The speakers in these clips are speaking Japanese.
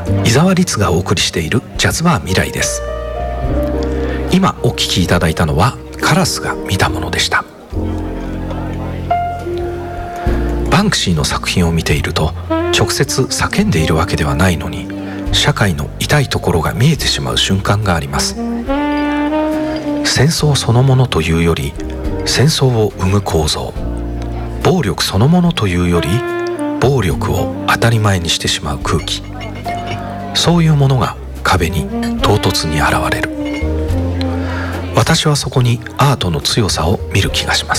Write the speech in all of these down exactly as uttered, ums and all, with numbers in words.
伊沢律がお送りしているジャズバー未来です。今お聴きいただいたのはカラスが見たものでした。バンクシーの作品を見ていると、直接叫んでいるわけではないのに社会の痛いところが見えてしまう瞬間があります。戦争そのものというより戦争を生む構造、暴力そのものというより暴力を当たり前にしてしまう空気、そういうものが壁に唐突に現れる。私はそこにアートの強さを見る気がします。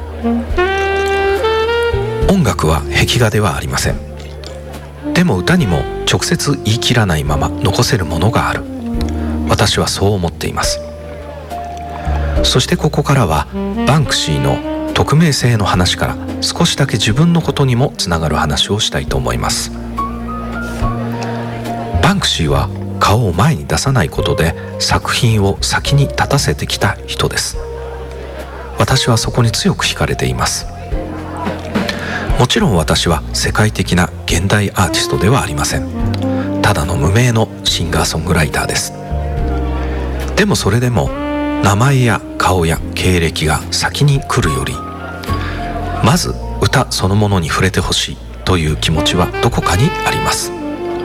音楽は壁画ではありません。でも歌にも直接言い切らないまま残せるものがある。私はそう思っています。そしてここからはバンクシーの匿名性の話から少しだけ自分のことにもつながる話をしたいと思います。バンクシーは顔を前に出さないことで作品を先に立たせてきた人です。私はそこに強く惹かれています。もちろん私は世界的な現代アーティストではありません。ただの無名のシンガーソングライターです。でもそれでも名前や顔や経歴が先に来るより、まず歌そのものに触れてほしいという気持ちはどこかにあります。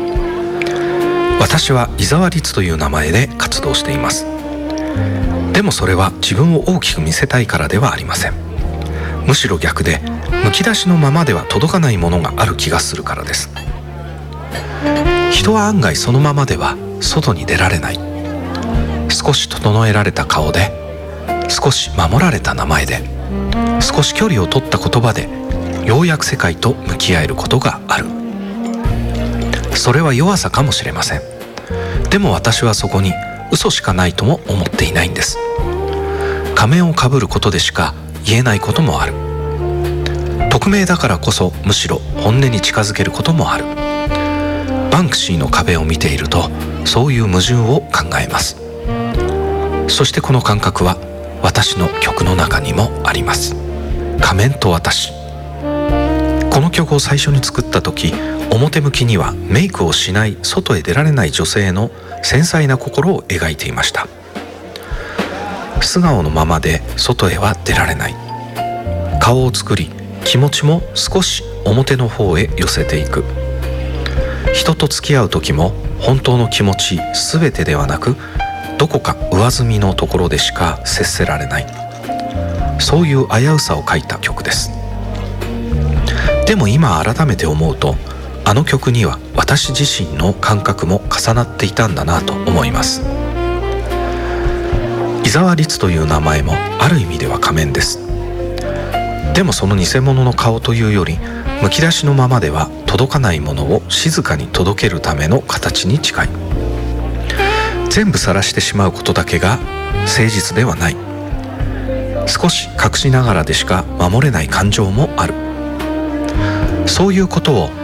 私は伊沢律という名前で活動しています。でもそれは自分を大きく見せたいからではありません。むしろ逆で、むき出しのままでは届かないものがある気がするからです。人は案外そのままでは外に出られない。少し整えられた顔で、少し守られた名前で、少し距離を取った言葉で、ようやく世界と向き合えることがある。それは弱さかもしれません。でも私はそこに嘘しかないとも思っていないんです。仮面をかぶることでしか言えないこともある。匿名だからこそむしろ本音に近づけることもある。バンクシーの壁を見ているとそういう矛盾を考えます。そしてこの感覚は私の曲の中にもあります。仮面と私。この曲を最初に作った時、表向きにはメイクをしない外へ出られない女性の繊細な心を描いていました。素顔のままで外へは出られない。顔を作り、気持ちも少し表の方へ寄せていく。人と付き合う時も本当の気持ち全てではなく、どこか上澄みのところでしか接せられない、そういう危うさを書いた曲です。でも今改めて思うと、あの曲には私自身の感覚も重なっていたんだなと思います。伊沢律という名前もある意味では仮面です。でもその偽物の顔というより、むき出しのままでは届かないものを静かに届けるための形に近い。全部晒してしまうことだけが誠実ではない。少し隠しながらでしか守れない感情もある。そういうことを